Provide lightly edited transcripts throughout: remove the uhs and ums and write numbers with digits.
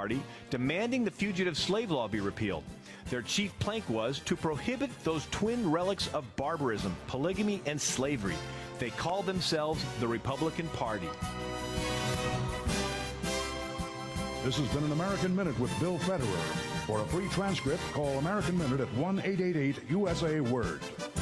Party demanding the fugitive slave law be repealed. Their chief plank was to prohibit those twin relics of barbarism, polygamy, and slavery. They called themselves the Republican Party. This has been an American Minute with Bill Federer. For a free transcript, call American Minute at 1-888-USA-WORD.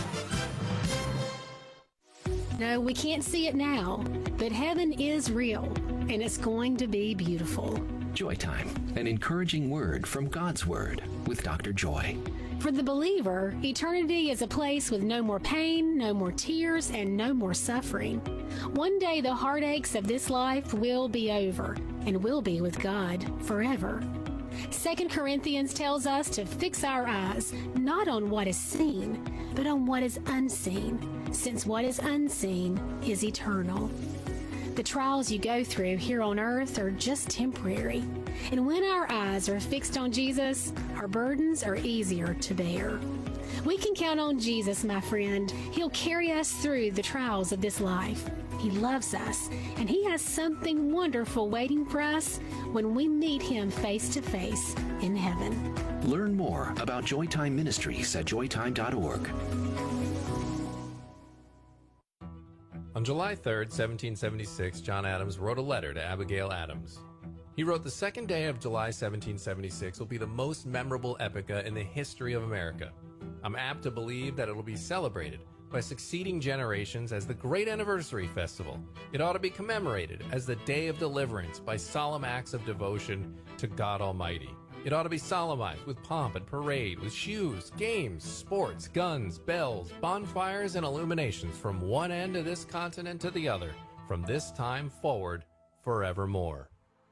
No, we can't see it now, but heaven is real, and it's going to be beautiful. Joy Time, an encouraging word from God's Word with Dr. Joy. For the believer, eternity is a place with no more pain, no more tears, and no more suffering. One day the heartaches of this life will be over, and we'll be with God forever. 2 Corinthians tells us to fix our eyes not on what is seen, but on what is unseen, since what is unseen is eternal. The trials you go through here on earth are just temporary, and when our eyes are fixed on Jesus, our burdens are easier to bear. We can count on Jesus, my friend. He'll carry us through the trials of this life. He loves us, and He has something wonderful waiting for us when we meet Him face to face in heaven. Learn more about Joytime Ministries at joytime.org. On July 3rd, 1776, John Adams wrote a letter to Abigail Adams. He wrote, "The second day of July 1776 will be the most memorable epocha in the history of America. I'm apt to believe that it will be celebrated by succeeding generations as the Great Anniversary Festival. It ought to be commemorated as the Day of Deliverance by solemn acts of devotion to God Almighty. It ought to be solemnized with pomp and parade, with shoes, games, sports, guns, bells, bonfires, and illuminations from one end of this continent to the other, from this time forward, forevermore."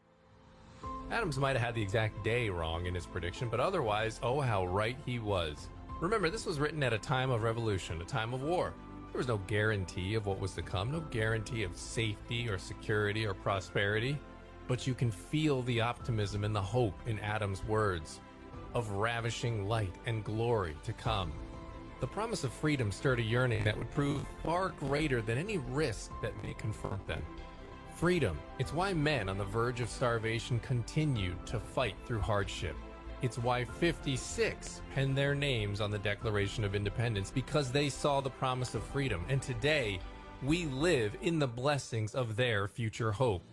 Adams might have had the exact day wrong in his prediction, but otherwise, oh how right he was. Remember, this was written at a time of revolution, a time of war. There was no guarantee of what was to come, no guarantee of safety or security or prosperity. But you can feel the optimism and the hope in Adams' words of ravishing light and glory to come. The promise of freedom stirred a yearning that would prove far greater than any risk that may confront them. Freedom, it's why men on the verge of starvation continued to fight through hardship. It's why 56 penned their names on the Declaration of Independence, because they saw the promise of freedom. And today, we live in the blessings of their future hope.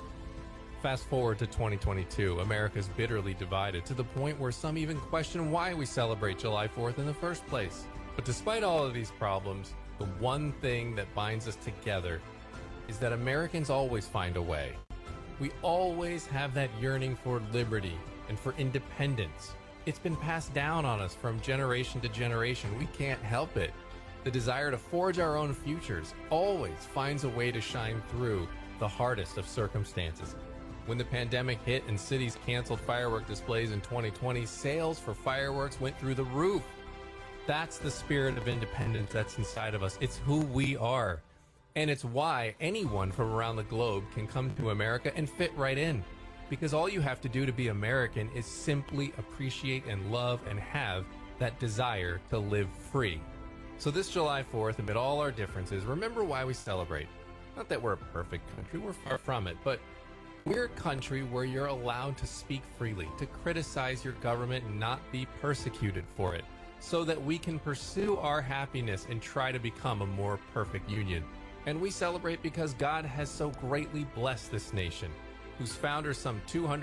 Fast forward to 2022, America's bitterly divided to the point where some even question why we celebrate July 4th in the first place. But despite all of these problems, the one thing that binds us together is that Americans always find a way. We always have that yearning for liberty and for independence. It's been passed down on us from generation to generation. We can't help it. The desire to forge our own futures always finds a way to shine through the hardest of circumstances. When the pandemic hit and cities canceled firework displays in 2020, sales for fireworks went through the roof. That's the spirit of independence that's inside of us. It's who we are. And it's why anyone from around the globe can come to America and fit right in. Because all you have to do to be American is simply appreciate and love and have that desire to live free. So this July 4th, amid all our differences, remember why we celebrate. Not that we're a perfect country, we're far from it, but we're a country where you're allowed to speak freely, to criticize your government and not be persecuted for it, so that we can pursue our happiness and try to become a more perfect union. And we celebrate because God has so greatly blessed this nation, whose founder some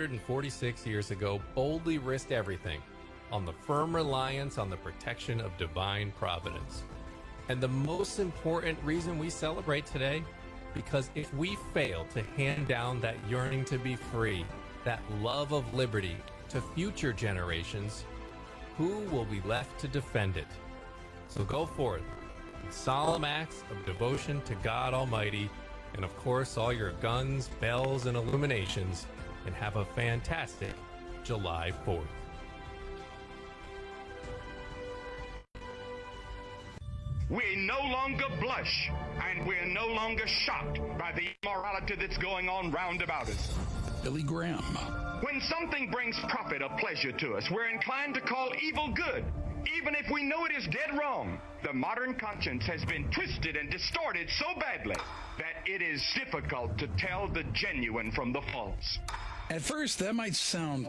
246 years ago boldly risked everything on the firm reliance on the protection of divine providence. And the most important reason we celebrate today, because if we fail to hand down that yearning to be free, that love of liberty to future generations, who will be left to defend it? So go forth in solemn acts of devotion to God Almighty, and of course all your guns, bells, and illuminations, and have a fantastic July 4th. We no longer blush, and we're no longer shocked by the immorality that's going on round about us. Billy Graham. When something brings profit or pleasure to us, we're inclined to call evil good, even if we know it is dead wrong. The modern conscience has been twisted and distorted so badly that it is difficult to tell the genuine from the false. At first, that might sound